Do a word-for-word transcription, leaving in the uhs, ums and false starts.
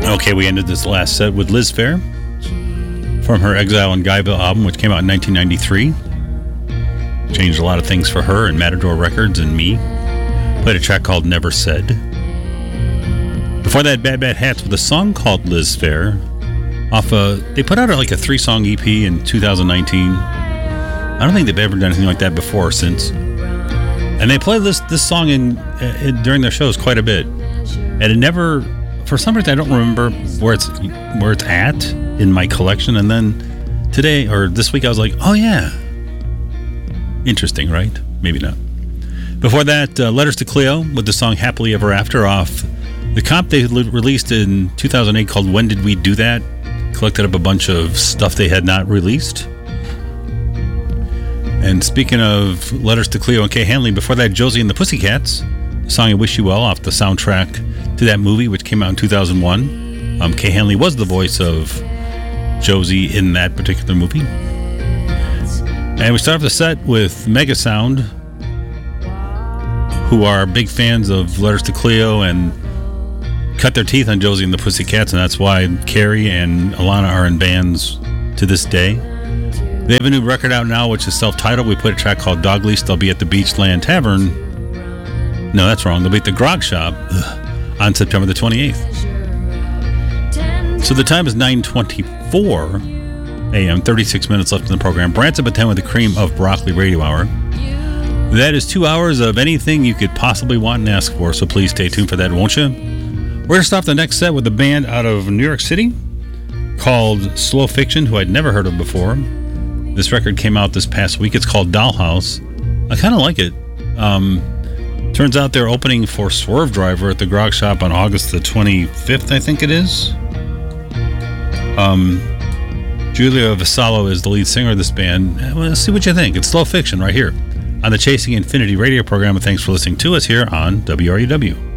Okay, we ended this last set with Liz Phair from her Exile in Guyville album, which came out in nineteen ninety-three. Changed a lot of things for her and Matador Records and me. Played a track called Never Said. Before that, Bad Bad Hats with a song called Liz Phair. Off a, they put out like a three-song E P in two thousand nineteen. I don't think they've ever done anything like that before or since. And they play this this song in, in during their shows quite a bit. And it never, for some reason, I don't remember where it's where it's at in my collection. And then today or this week, I was like, oh yeah, interesting, right? Maybe not. Before that, uh, Letters to Cleo with the song Happily Ever After off the comp they li- released in two thousand eight called When Did We Do That? Collected up a bunch of stuff they had not released. And speaking of Letters to Cleo and Kay Hanley, before that, Josie and the Pussycats, the song I Wish You Well off the soundtrack to that movie, which came out in two thousand one. Um, Kay Hanley was the voice of Josie in that particular movie. And we start off the set with Mega Sound, who are big fans of Letters to Cleo and cut their teeth on Josie and the Pussycats, and that's why Carrie and Alana are in bands to this day. They have a new record out now, which is self-titled. We put a track called Dog Leash. They'll be at the Beachland Tavern. No, that's wrong. They'll be at the Grog Shop ugh, on September the twenty-eighth. So the time is nine twenty-four a.m., thirty-six minutes left in the program. Branson Batten with the cream of Broccoli Radio Hour. That is two hours of anything you could possibly want and ask for, so please stay tuned for that, won't you? We're going to start the next set with a band out of New York City called Slow Fiction, who I'd never heard of before. This record came out this past week. It's called Dollhouse. I kind of like it. Um, turns out they're opening for Swerve Driver at the Grog Shop on August the twenty-fifth, I think it is. Um, Julia Vassallo is the lead singer of this band. Well, see what you think. It's Slow Fiction right here on the Chasing Infinity radio program, and thanks for listening to us here on W R U W.